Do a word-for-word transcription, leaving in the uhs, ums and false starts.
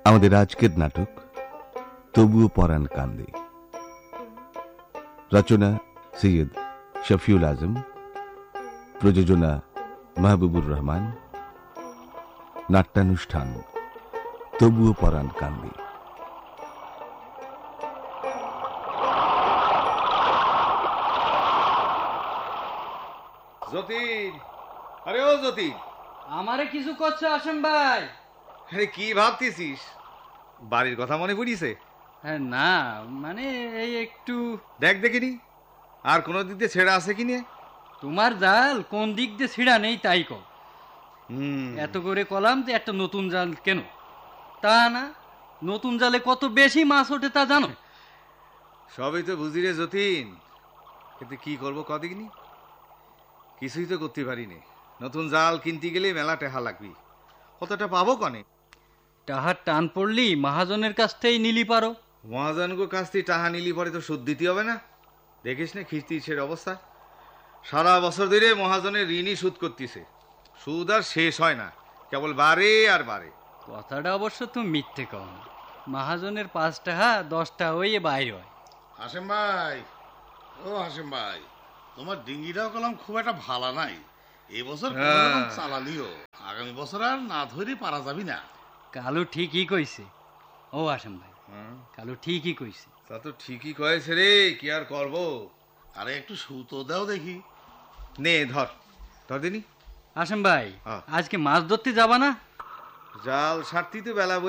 আমাদের আজকের নাটক তবুও পরাণ কান্দে। রচনা সৈয়দ শফিউল আজম, প্রযোজনা মাহবুবুর রহমান, নাট্যানুষ্ঠান তবুও পরাণ কান্দে। যতীন, আরে ও যতীন, আমারে কিছু করছে আসেম ভাই? আরে কি ভাবতেছিস? বাড়ির কথা মনে পড়িছে? হ্যাঁ, না মানে এই একটু দেখ দেখিনি আর কোন দিক দিয়ে ছেড়া আছে কি নিয়ে। তোমার জাল কোন দিক দিয়ে ছিঁড়া নেই তাই কও। হুম, এত করে কলাম যে একটা নতুন জাল কেন, তা না নতুন জালে কত বেশি মাছ ওঠে তা জানো? সবই তো বুঝি রে যতীন, কিন্তু কি করবো কদিকনি, কিছুই তো করতে পারি নে। নতুন জাল কিনতে গেলে মেলা টেহা লাগবি, কতটা পাবো কনে? টাহার টান পড়লি মহাজনের কাছ থেকেই নিলি পারো। মহাজনগো কাছ থেকে টাহা নিলি পরে তো সুদ দিতে হবে না? দেখিস না খিস্তির অবস্থা, সারা বছর ধরে মহাজনের ঋণই সুদ করতেছে, সুদ আর শেষ হয় না, কেবল বাড়ে আর বাড়ে। কথাটা অবশ্য তুমি মিথ্যে কও না, মহাজনের পাঁচ টাকা দশ টাকা হয়ে বাইর হয়। হাসেম ভাই, ও হাসেম ভাই, তোমার ডিঙ্গিটাও কলাম খুব একটা ভালো নাই। এই বছর হ্যাঁ। চালালিও, আগামী বছর আর না ধরে পারা যাবি না। কালু ঠিকই কইছে। ও আসেম ভাই, হ্যাঁ, কালু ঠিকই কইছে। তা তো ঠিকই কয়েছে রে, কি আর করবো। আরে একটু সুতো দাও দেখি। নে ধর, ধর দিনি। আসেম ভাই, হ্যাঁ। আজকে মাছ ধরতে যাবা না? জাল সারতি তো বেলা বই